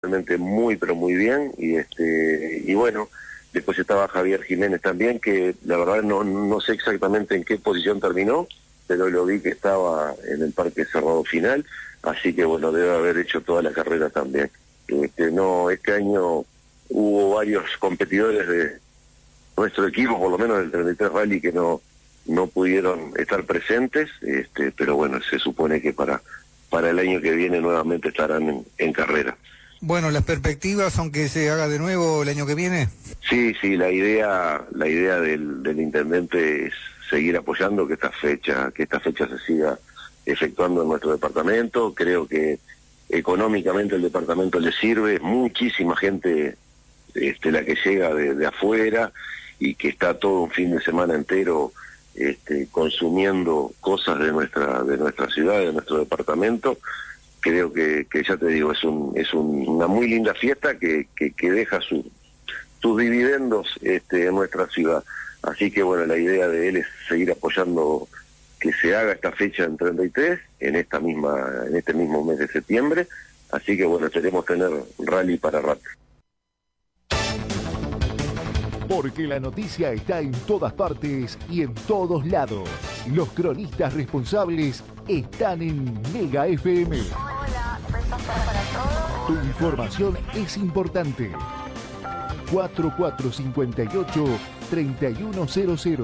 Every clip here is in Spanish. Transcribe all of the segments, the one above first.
realmente muy, pero muy bien, y bueno, después estaba Javier Jiménez también, que la verdad no sé exactamente en qué posición terminó, pero lo vi que estaba en el parque cerrado final, así que bueno, debe haber hecho toda la carrera también. Este año hubo varios competidores de nuestro equipo, por lo menos del 33 Rally, que no pudieron estar presentes, pero bueno, se supone que para el año que viene nuevamente estarán en carrera. Bueno, las perspectivas son que se haga de nuevo el año que viene. Sí, la idea del intendente es seguir apoyando que esta fecha se siga efectuando en nuestro departamento. Creo que económicamente el departamento le sirve, muchísima gente la que llega de afuera y que está todo un fin de semana entero consumiendo cosas de nuestra ciudad, de nuestro departamento. Creo que ya te digo, es una muy linda fiesta que deja sus dividendos en nuestra ciudad. Así que bueno, la idea de él es seguir apoyando que se haga esta fecha en 33, en este mismo mes de septiembre. Así que bueno, esperemos tener rally para rato. Porque la noticia está en todas partes y en todos lados. Los cronistas responsables están en Mega FM. Hola, para todos. Tu información es importante. 4458-3100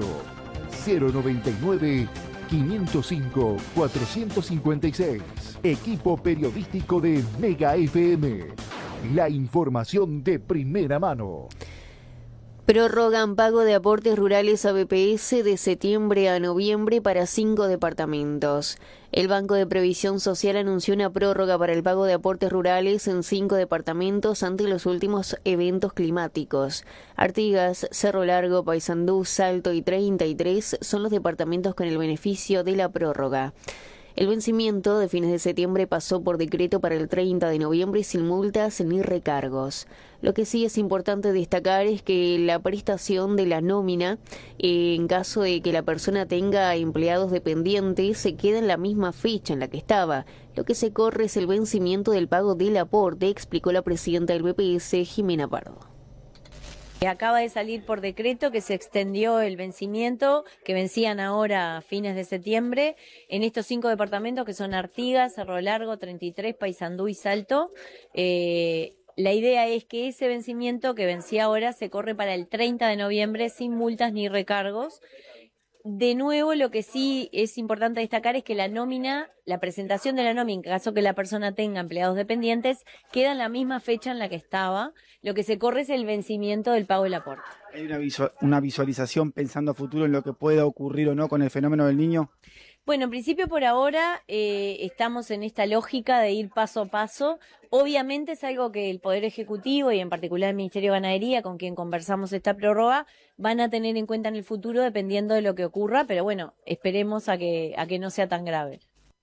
099-505-456. Equipo periodístico de Mega FM. La información de primera mano. Prorrogan pago de aportes rurales a BPS de septiembre a noviembre para 5 departamentos. El Banco de Previsión Social anunció una prórroga para el pago de aportes rurales en 5 departamentos ante los últimos eventos climáticos. Artigas, Cerro Largo, Paysandú, Salto y 33 son los departamentos con el beneficio de la prórroga. El vencimiento de fines de septiembre pasó por decreto para el 30 de noviembre sin multas ni recargos. Lo que sí es importante destacar es que la prestación de la nómina, en caso de que la persona tenga empleados dependientes, se queda en la misma fecha en la que estaba. Lo que se corre es el vencimiento del pago del aporte, explicó la presidenta del BPS, Jimena Pardo. Acaba de salir por decreto que se extendió el vencimiento, que vencían ahora a fines de septiembre, en estos 5 departamentos que son Artigas, Cerro Largo, 33, Paysandú y Salto. La idea es que ese vencimiento que vencía ahora se corre para el 30 de noviembre sin multas ni recargos. De nuevo, lo que sí es importante destacar es que la nómina, la presentación de la nómina, en caso que la persona tenga empleados dependientes, queda en la misma fecha en la que estaba. Lo que se corre es el vencimiento del pago del aporte. ¿Hay una visualización pensando a futuro en lo que pueda ocurrir o no con el fenómeno del Niño? Bueno, en principio por ahora estamos en esta lógica de ir paso a paso. Obviamente es algo que el Poder Ejecutivo y en particular el Ministerio de Ganadería, con quien conversamos esta prórroga, van a tener en cuenta en el futuro dependiendo de lo que ocurra, pero bueno, esperemos a que no sea tan grave.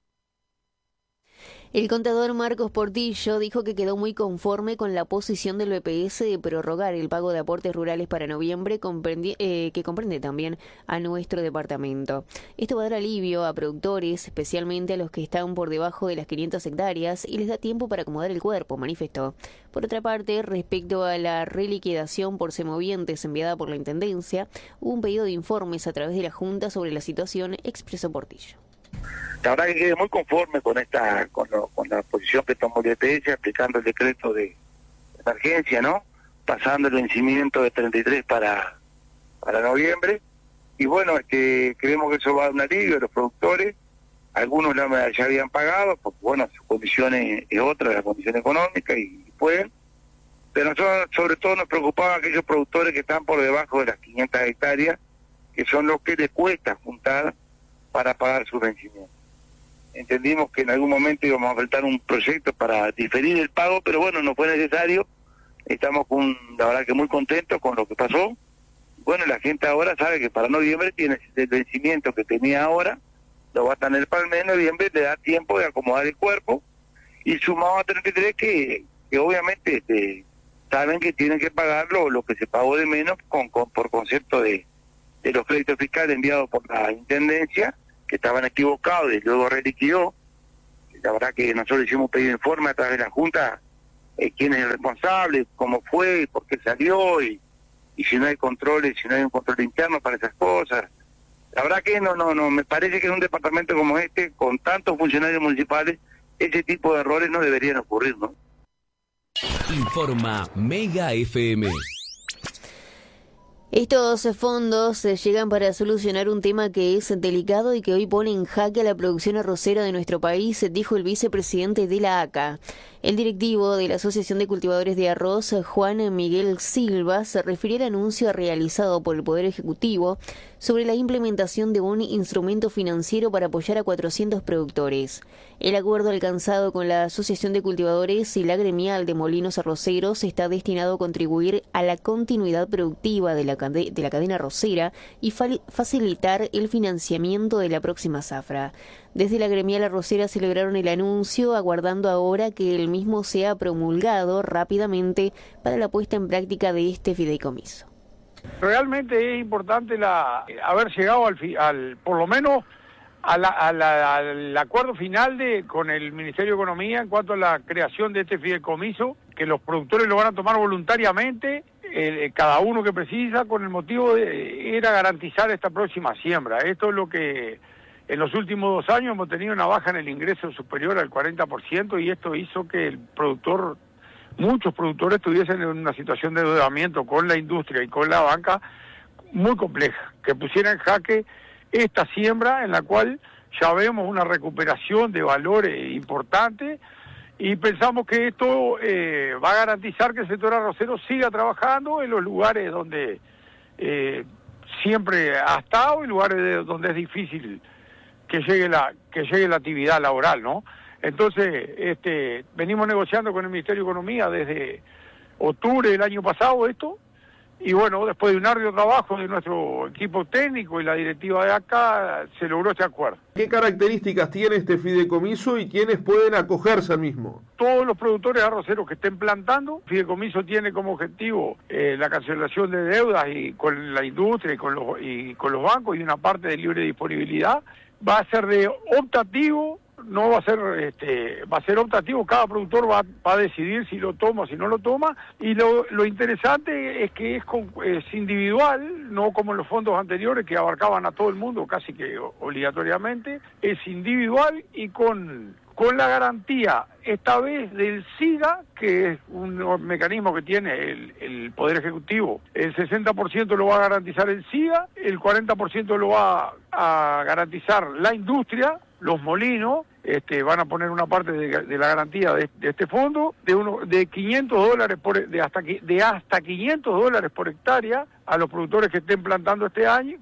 El contador Marcos Portillo dijo que quedó muy conforme con la posición del BPS de prorrogar el pago de aportes rurales para noviembre, que comprende también a nuestro departamento. Esto va a dar alivio a productores, especialmente a los que están por debajo de las 500 hectáreas, y les da tiempo para acomodar el cuerpo, manifestó. Por otra parte, respecto a la reliquidación por semovientes enviada por la Intendencia, hubo un pedido de informes a través de la Junta sobre la situación, expresó Portillo. La verdad que quedé muy conforme con la posición que tomó el EPS, aplicando el decreto de emergencia, ¿no? Pasando el vencimiento de 33 para noviembre. Y bueno, creemos que eso va a dar un alivio a los productores. Algunos ya habían pagado, porque bueno, su condición es otra, la condición económica, y pueden. Pero nosotros, sobre todo, nos preocupaban aquellos productores que están por debajo de las 500 hectáreas, que son los que les cuesta juntar para pagar sus vencimientos. Entendimos que en algún momento íbamos a enfrentar un proyecto para diferir el pago, pero bueno, no fue necesario. Estamos la verdad que muy contentos con lo que pasó. Bueno, la gente ahora sabe que para noviembre tiene el vencimiento que tenía ahora, lo va a tener para el mes de noviembre, le da tiempo de acomodar el cuerpo, y sumado a 33 que obviamente saben que tienen que pagar lo que se pagó de menos por concepto de los créditos fiscales enviados por la Intendencia, que estaban equivocados y luego reliquidó. La verdad que nosotros hicimos un pedido de informe a través de la Junta quién es el responsable, cómo fue, por qué salió, y si no hay controles, si no hay un control interno para esas cosas. La verdad que no, me parece que en un departamento como este, con tantos funcionarios municipales, ese tipo de errores no deberían ocurrir, ¿no? Informa Mega FM. Estos fondos llegan para solucionar un tema que es delicado y que hoy pone en jaque a la producción arrocera de nuestro país, dijo el vicepresidente de la ACA. El directivo de la Asociación de Cultivadores de Arroz, Juan Miguel Silva, se refirió al anuncio realizado por el Poder Ejecutivo sobre la implementación de un instrumento financiero para apoyar a 400 productores. El acuerdo alcanzado con la Asociación de Cultivadores y la Gremial de Molinos Arroceros está destinado a contribuir a la continuidad productiva de la cadena arrocera y facilitar el financiamiento de la próxima zafra. Desde la Gremial Arrocera celebraron el anuncio, aguardando ahora que el mismo sea promulgado rápidamente para la puesta en práctica de este fideicomiso. Realmente es importante haber llegado por lo menos al acuerdo final con el Ministerio de Economía en cuanto a la creación de este fideicomiso, que los productores lo van a tomar voluntariamente, cada uno que precisa, con el motivo de garantizar esta próxima siembra. Esto es lo que en los últimos 2 años hemos tenido una baja en el ingreso superior al 40%, y esto hizo que muchos productores estuviesen en una situación de endeudamiento con la industria y con la banca muy compleja, que pusiera en jaque esta siembra en la cual ya vemos una recuperación de valores importantes, y pensamos que esto va a garantizar que el sector arrocero siga trabajando en los lugares donde siempre ha estado, y lugares donde es difícil que llegue la actividad laboral, ¿no? Entonces, venimos negociando con el Ministerio de Economía desde octubre del año pasado esto, y bueno, después de un arduo trabajo de nuestro equipo técnico y la directiva de acá, se logró este acuerdo. ¿Qué características tiene este fideicomiso y quiénes pueden acogerse al mismo? Todos los productores arroceros que estén plantando. El fideicomiso tiene como objetivo la cancelación de deudas y con la industria y con los bancos, y una parte de libre disponibilidad. Va a ser de optativo, no va a ser, va a ser optativo, cada productor va a decidir si lo toma o si no lo toma, y lo interesante es que es individual, no como en los fondos anteriores que abarcaban a todo el mundo casi que obligatoriamente, es individual y con la garantía, esta vez del SIGA, que es un mecanismo que tiene el Poder Ejecutivo. El 60% lo va a garantizar el SIGA, el 40% lo va a garantizar la industria, los molinos, van a poner una parte de la garantía de este fondo, de $500 de hasta $500 por hectárea a los productores que estén plantando este año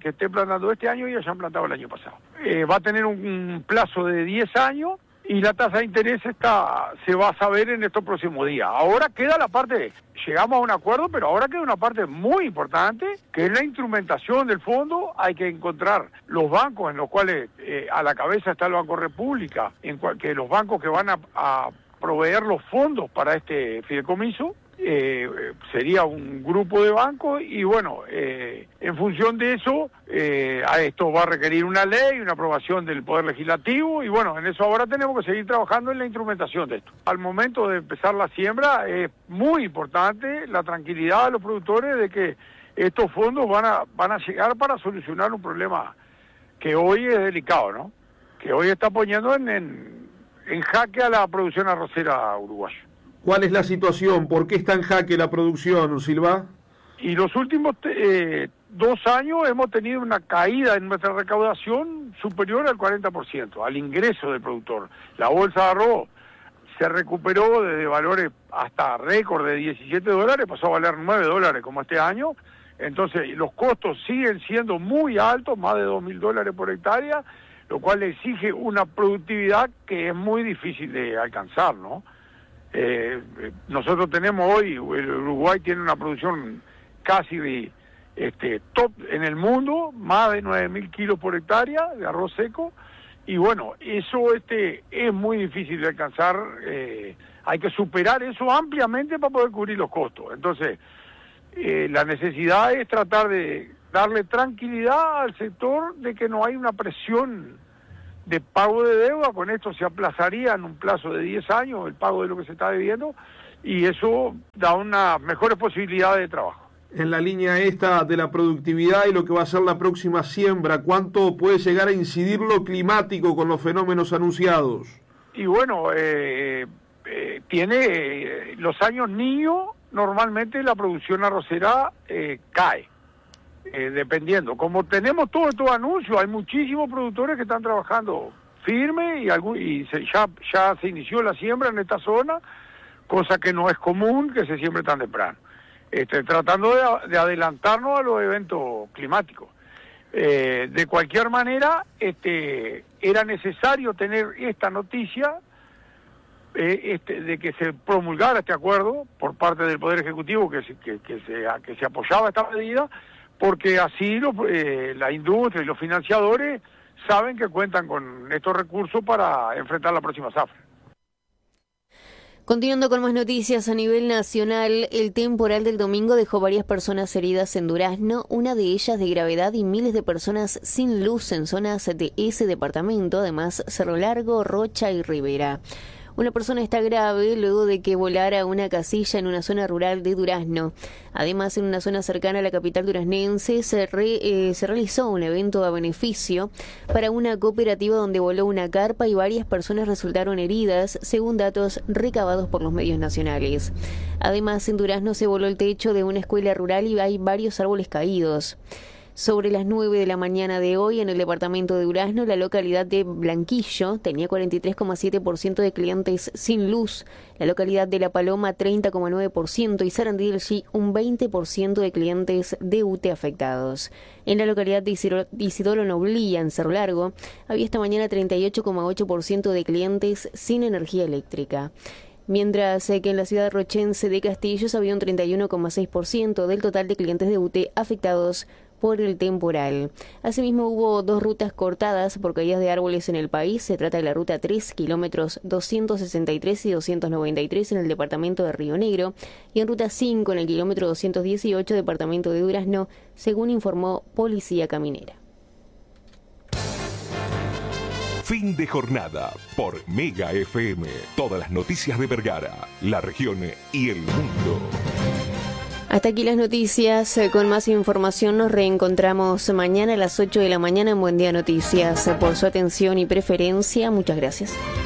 y hayan plantado el año pasado. Va a tener un plazo de 10 años. Y la tasa de interés se va a saber en estos próximos días. Ahora queda llegamos a un acuerdo, pero ahora queda una parte muy importante, que es la instrumentación del fondo. Hay que encontrar los bancos en los cuales a la cabeza está el Banco República, que los bancos que van a proveer los fondos para este fideicomiso. Sería un grupo de bancos, y bueno, en función de eso, a esto va a requerir una ley, una aprobación del Poder Legislativo, y bueno, en eso ahora tenemos que seguir trabajando en la instrumentación de esto. Al momento de empezar la siembra es muy importante la tranquilidad de los productores de que estos fondos van a llegar para solucionar un problema que hoy es delicado, ¿no? Que hoy está poniendo en jaque a la producción arrocera uruguaya. ¿Cuál es la situación? ¿Por qué está en jaque la producción, Silva? Y los últimos 2 años hemos tenido una caída en nuestra recaudación superior al 40%, al ingreso del productor. La bolsa de arroz se recuperó desde valores hasta récord de $17, pasó a valer $9 como este año. Entonces los costos siguen siendo muy altos, más de $2.000 por hectárea, lo cual exige una productividad que es muy difícil de alcanzar, ¿no? Nosotros tenemos hoy, el Uruguay tiene una producción casi top en el mundo, más de 9.000 kilos por hectárea de arroz seco, y bueno, eso es muy difícil de alcanzar. Hay que superar eso ampliamente para poder cubrir los costos. Entonces, la necesidad es tratar de darle tranquilidad al sector de que no hay una presión de pago de deuda. Con esto se aplazaría en un plazo de 10 años el pago de lo que se está debiendo, y eso da unas mejores posibilidades de trabajo. En la línea esta de la productividad y lo que va a ser la próxima siembra, ¿cuánto puede llegar a incidir lo climático con los fenómenos anunciados? Y bueno, tiene los años niños, normalmente la producción arrocera cae, dependiendo. Como tenemos todos estos anuncios, hay muchísimos productores que están trabajando firme y ya se inició la siembra en esta zona, cosa que no es común que se siembre tan temprano. Tratando de adelantarnos a los eventos climáticos. De cualquier manera, era necesario tener esta noticia de que se promulgara este acuerdo por parte del Poder Ejecutivo que se apoyaba esta medida, porque así la industria y los financiadores saben que cuentan con estos recursos para enfrentar la próxima zafra. Continuando con más noticias a nivel nacional, el temporal del domingo dejó varias personas heridas en Durazno, una de ellas de gravedad y miles de personas sin luz en zonas de ese departamento, además Cerro Largo, Rocha y Rivera. Una persona está grave luego de que volara una casilla en una zona rural de Durazno. Además, en una zona cercana a la capital duraznense se realizó un evento a beneficio para una cooperativa donde voló una carpa y varias personas resultaron heridas, según datos recabados por los medios nacionales. Además, en Durazno se voló el techo de una escuela rural y hay varios árboles caídos. Sobre las 9 de la mañana de hoy, en el departamento de Durazno, la localidad de Blanquillo tenía 43,7% de clientes sin luz, la localidad de La Paloma 30,9% y Sarandí un 20% de clientes de UTE afectados. En la localidad de Isidoro Noblía, en Cerro Largo, había esta mañana 38,8% de clientes sin energía eléctrica. Mientras que en la ciudad rochense de Castillos había un 31,6% del total de clientes de UTE afectados por el temporal. Asimismo, hubo 2 rutas cortadas por caídas de árboles en el país. Se trata de la ruta 3, kilómetros 263 y 293 en el departamento de Río Negro, y en ruta 5 en el kilómetro 218, departamento de Durazno, según informó Policía Caminera. Fin de jornada por Mega FM. Todas las noticias de Vergara, la región y el mundo. Hasta aquí las noticias. Con más información nos reencontramos mañana a las 8 de la mañana en Buen Día Noticias. Por su atención y preferencia, muchas gracias.